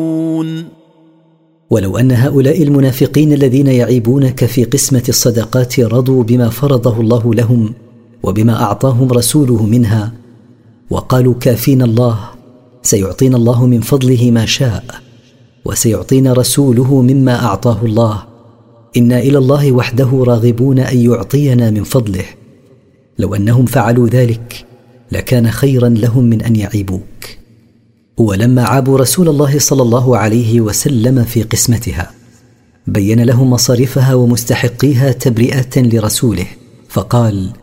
ولو أن هؤلاء المنافقين الذين يعيبونك في قسمة الصدقات رضوا بما فرضه الله لهم وبما أعطاهم رسوله منها وقالوا كافينا الله، سيعطينا الله من فضله ما شاء، وسيعطينا رسوله مما أعطاه الله، إنا إلى الله وحده راغبون أن يعطينا من فضله، لو أنهم فعلوا ذلك لكان خيرا لهم من أن يعيبوك. ولما عابوا رسول الله صلى الله عليه وسلم في قسمتها بين لهم مصارفها ومستحقيها تبرئة لرسوله، فقال: